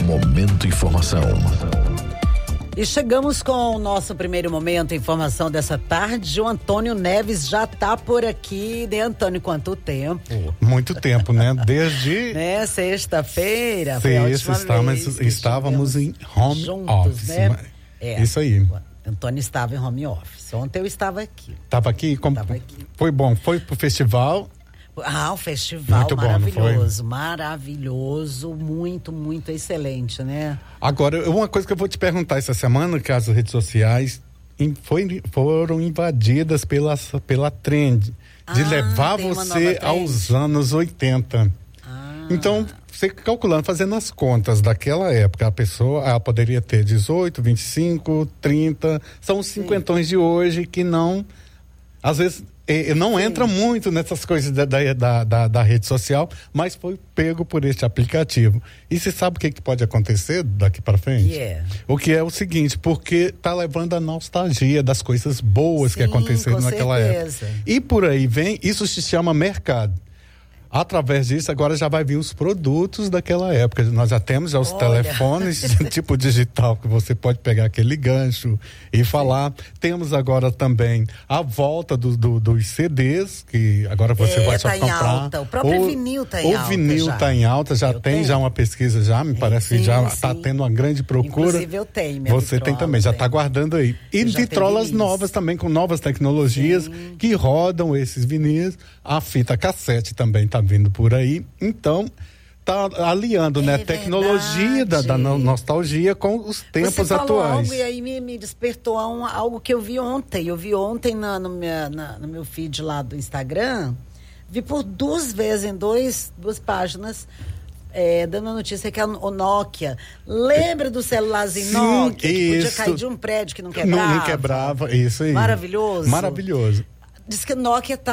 Momento Informação. E chegamos com o nosso primeiro momento, informação dessa tarde. O Antônio Neves já está por aqui, né, Antônio? Quanto tempo? Muito tempo, né? Desde... né? Sexta-feira. Estávamos em home juntos, office. né? Isso aí. O Antônio estava em home office. Ontem eu estava aqui. Estava aqui? Estava aqui. Foi bom, foi pro festival. O festival muito maravilhoso, maravilhoso, muito, muito excelente, né? Agora, uma coisa que eu vou te perguntar essa semana, que as redes sociais foram invadidas pela trend de levar você aos anos 80. Então, você calculando, fazendo as contas daquela época, a pessoa ela poderia ter 18, 25, 30, são os cinquentões de hoje que não, às vezes... não entra muito nessas coisas da rede social, mas foi pego por este aplicativo. E você sabe o que pode acontecer daqui para frente? O que é o seguinte, porque tá levando a nostalgia das coisas boas que aconteceram naquela época. E por aí vem, isso se chama mercado. Através disso, agora já vai vir os produtos daquela época. Nós já temos os telefones tipo digital, que você pode pegar aquele gancho e falar. Temos agora também a volta dos CDs, que agora você vai só comprar. Alta. O próprio vinil está em alta. O vinil está em alta, já tem uma pesquisa, me parece que já está tendo uma grande procura. Inclusive eu tenho minha Você tem também, já está guardando aí. E vitrolas novas também, com novas tecnologias que rodam esses vinis. A fita cassete também está vindo por aí, então tá aliando, né, tecnologia da nostalgia com os tempos você falou atuais. Algo, e aí me despertou algo que eu vi ontem. Eu vi ontem no meu feed lá do Instagram, vi por duas vezes em duas páginas. Dando a notícia que o Nokia, lembra do celularzinho Nokia que podia cair de um prédio que não quebrava? Não quebrava, isso aí. Maravilhoso. Maravilhoso. Diz que Nokia tá